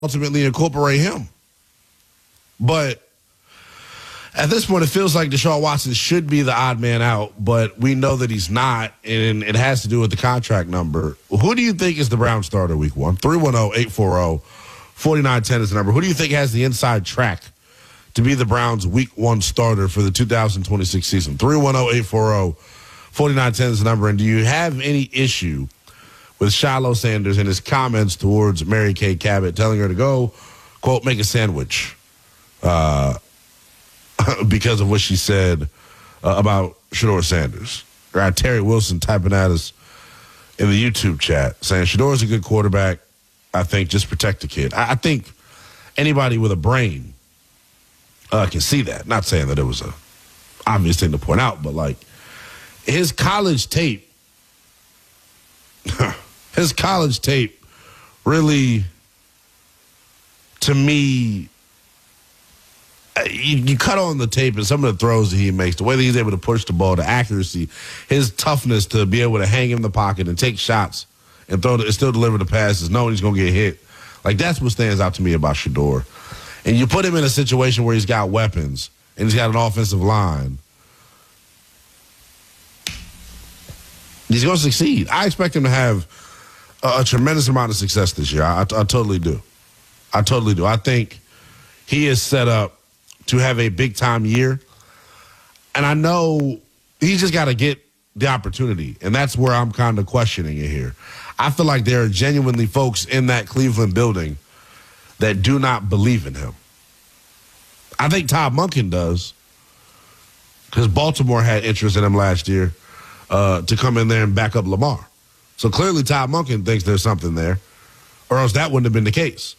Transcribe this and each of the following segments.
ultimately incorporate him. But at this point, it feels like Deshaun Watson should be the odd man out, but we know that he's not, and it has to do with the contract number. Who do you think is the Browns starter week one? 310-840-4910 is the number. Who do you think has the inside track to be the Browns week one starter for the 2026 season? 310-840-4910 is the number. And do you have any issue with Shiloh Sanders and his comments towards Mary Kay Cabot telling her to go, quote, make a sandwich? Because of what she said about Shedeur Sanders. Right, Terry Wilson typing at us in the YouTube chat saying Shedor's a good quarterback. I think just protect the kid. I think anybody with a brain can see that. Not saying that it was a obvious thing to point out, but like his college tape, really, to me, you cut on the tape and some of the throws that he makes, the way that he's able to push the ball, the accuracy, his toughness to be able to hang in the pocket and take shots and still deliver the passes, knowing he's going to get hit. Like, that's what stands out to me about Shedeur. And you put him in a situation where he's got weapons and he's got an offensive line, he's going to succeed. I expect him to have a tremendous amount of success this year. I totally do. I totally do. I think he is set up to have a big-time year. And I know he's just got to get the opportunity, and that's where I'm kind of questioning it here. I feel like there are genuinely folks in that Cleveland building that do not believe in him. I think Todd Monken does, because Baltimore had interest in him last year to come in there and back up Lamar. So clearly Todd Monken thinks there's something there, or else that wouldn't have been the case.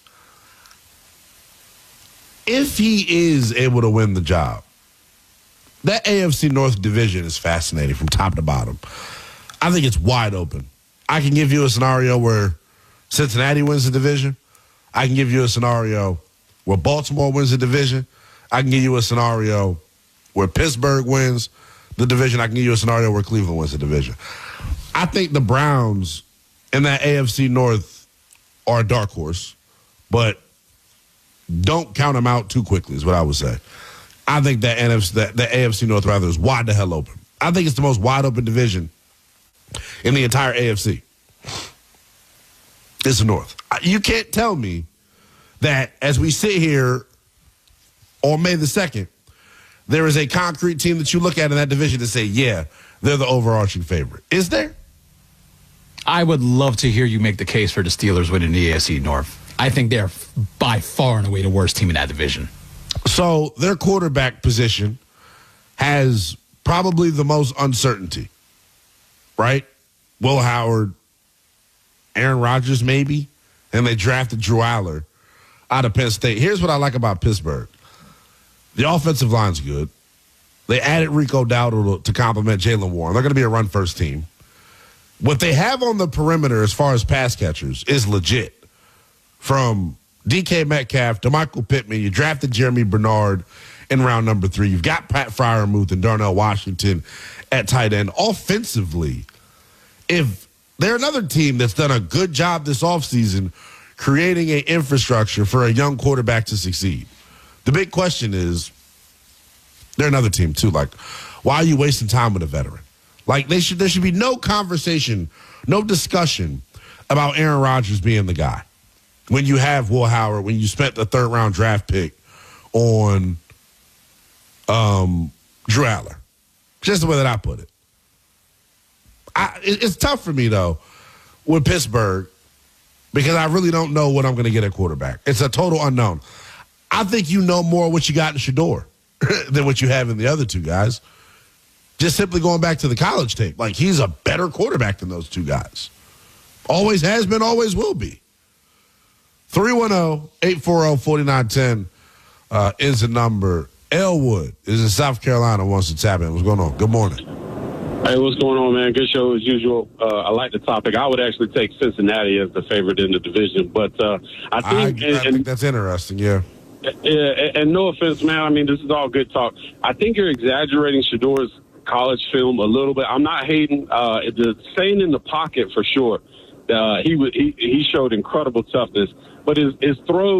If he is able to win the job, that AFC North division is fascinating from top to bottom. I think it's wide open. I can give you a scenario where Cincinnati wins the division. I can give you a scenario where Baltimore wins the division. I can give you a scenario where Pittsburgh wins the division. I can give you a scenario where Cleveland wins the division. I think the Browns in that AFC North are a dark horse, but don't count them out too quickly is what I would say. I think that the AFC North, rather, is wide the hell open. I think it's the most wide open division in the entire AFC. It's the North. You can't tell me that as we sit here on May the 2nd, there is a concrete team that you look at in that division and say, yeah, they're the overarching favorite. Is there? I would love to hear you make the case for the Steelers winning the AFC North. I think they're by far and away the worst team in that division. So their quarterback position has probably the most uncertainty, right? Will Howard, Aaron Rodgers maybe, and they drafted Drew Aller out of Penn State. Here's what I like about Pittsburgh. The offensive line's good. They added Rico Dowdle to complement Jaylen Warren. They're going to be a run-first team. What they have on the perimeter as far as pass catchers is legit. From DK Metcalf to Michael Pittman, you drafted Jeremy Bernard in round number 3. You've got Pat Freiermuth and Darnell Washington at tight end. Offensively, if they're another team that's done a good job this offseason creating an infrastructure for a young quarterback to succeed. The big question is, they're another team too. Like, why are you wasting time with a veteran? Like, there should be no conversation, no discussion about Aaron Rodgers being the guy. When you have Will Howard, when you spent the 3rd-round draft pick on Drew Aller. Just the way that I put it. It's tough for me, though, with Pittsburgh because I really don't know what I'm going to get at quarterback. It's a total unknown. I think you know more what you got in Shedeur than what you have in the other two guys. Just simply going back to the college tape. Like, he's a better quarterback than those two guys. Always has been, always will be. 310-840-4910 is the number. Elwood is in South Carolina, wants to tap in. What's going on? Good morning. Hey, what's going on, man? Good show as usual. I like the topic. I would actually take Cincinnati as the favorite in the division, but I think that's interesting. Yeah. Yeah, and no offense, man. I mean, this is all good talk. I think you're exaggerating Shedeur's college film a little bit. I'm not hating. The staying in the pocket for sure. He showed incredible toughness, but his throws